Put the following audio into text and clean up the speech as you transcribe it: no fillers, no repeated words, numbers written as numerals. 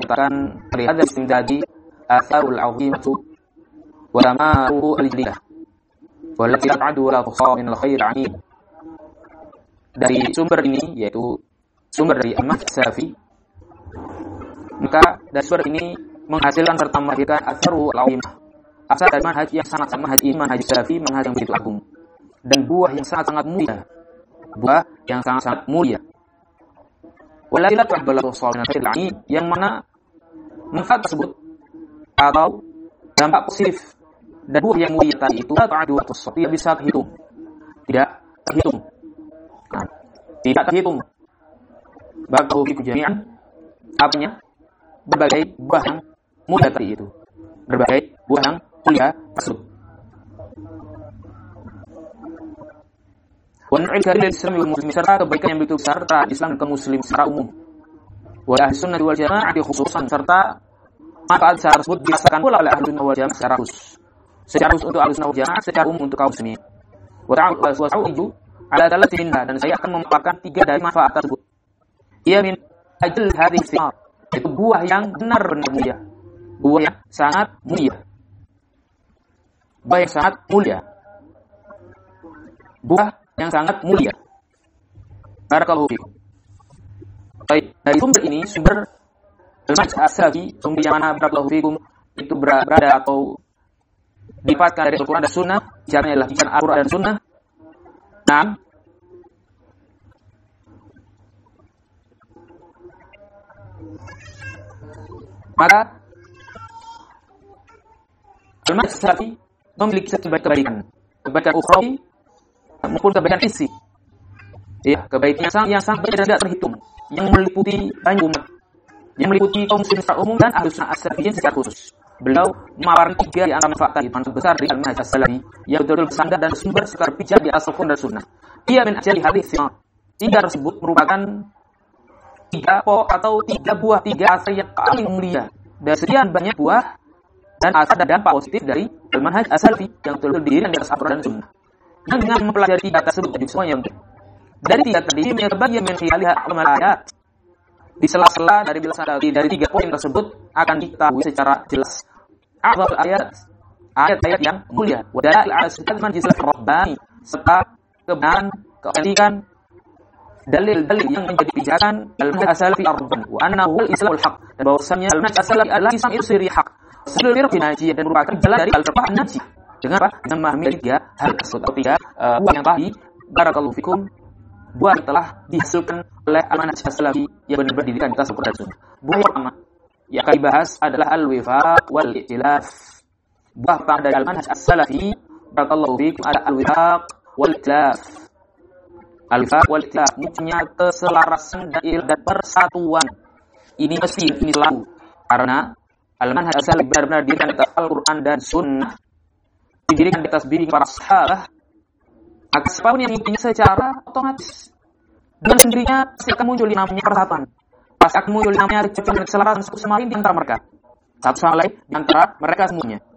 mengatakan terlihat dari istimdadi atharul azimatu wa lamaru al-jadidah wallati la ta'du wa la tuhsa min al-khair 'amin. Dari sumber ini, yaitu sumber dari Al-Manhaj As-Salafi, maka dari sumber ini menghasilkan serta melahirkan atharu al-azimah, asal dari manhaj yang sangat manhaj ini, manhaj Salafi, manhaj yang begitu agung, dan buah yang sangat-sangat mulia, buah yang sangat-sangat mulia. Wallati la ta'du wa la tuhsa min al-khair 'amin, yang mana manfaat tersebut atau dampak positif dan buah yang mulia tadi itu tidak bisa terhitung, tidak terhitung, tidak terhitung. Barakallahu fikum jami'an, apanya? Berbagai buah yang mulia tadi itu, berbagai buah yang mulia tersebut. Wa na'il Islam wal muslimin, serta kebaikan yang begitu besar serta Islam dan kaum muslim secara umum. Wa ahli sunnah wal jamaah khususan, serta manfaat secara tersebut dirasakan pula oleh ahli sunnah wal jamaah secara khusus. Secara khusus untuk ahli sunnah wal jamaah, secara umum untuk kaum muslimin. Wa ta'awudu ala thalathi minha, dan saya akan memaparkan 3 dari manfaat tersebut. Ia min ajal hadhihi thimar, itu buah yang benar-benar mulia, buah yang sangat mulia, buah yang sangat mulia, buah yang sangat mulia. Barakallahu fikum. Baik, dari sumber ini, sumber Al-Manhaj As-Salafi, sumber yang mana barakallahu fikum itu berada atau didapatkan dari Al-Quran dan Sunnah, bicaranya adalah bicara Al-Quran dan Sunnah. Nah, maka Al-Manhaj As-Salafi memiliki satu kebaikan ukhrawi maupun kebaikan hissi. Ya, kebaikan yang sangat banyak dan tidak terhitung, yang meliputi banyak umat, yang meliputi kaum muslimin secara umum dan ahli sunnah as-salafiyyin secara khusus. Beliau memaparkan 3 di antara manfaat tadi, manfaat besar dari Al-Manhaj As-Salafi yang betul-betul bersandar dan sumber secara bijak di asal Quran dan Sunnah. Ia min ajali hadis thimar. 3 tersebut merupakan 3 atau 3 buah, 3 asal yang paling mulia dari sekian banyak buah dan asal dan dampak positif dari Al-Manhaj As-Salafi yang betul-betul didirikan di atas Al-Quran dan Sunnah. Dan dengan mempelajari 3 tersebut semuanya untuk dari 3 tadi menyebabkan min khilaliha ayat, di sela-sela dari belasan dari 3 poin tersebut akan diketahui secara jelas ayat-ayat yang mulia, wadalail ala sifat manhaj rabbani, serta kebenaran, keautentikan dalil-dalil yang menjadi pijakan Al-Manhaj As-Salafi ar-rabbani, wa annahu al-islamul haq, dan bahwasanya Al-Manhaj As-Salafi adalah Islam itu sendiri hak, seluruh najiyah, dan merupakan jalan dari al-firqah an-najiyah. Dengan apa? Dengan memahami 3 hal tersebut, atau 3 buah yang tadi. Barakallahu fikum, buah yang telah dihasilkan oleh Al-Manhaj As-Salafi yang benar-benar didirikan di atas Al-Quran dan Sunnah. Buah yang pertama yang akan dibahas adalah al-wifaq wal i'tilaf. Buah pertama dari Al-Manhaj As-Salafi, barakallahu fikum, ada al-wifaq wal i'tilaf. Al-wifaq wal i'tilaf, punya keselarasan dan persatuan. Ini mesti ini selalu, karena Al-Manhaj As-Salafi benar-benar didirikan di atas Al-Quran dan Sunnah, didirikan di atas bimbing para sahabat. Maka siapapun yang mengikutinya secara otomatis dengan sendirinya pasti akan muncul namanya persatuan, pasti akan muncul namanya keselarasan satu sama lain di antara mereka, satu sama lain di antara mereka semuanya.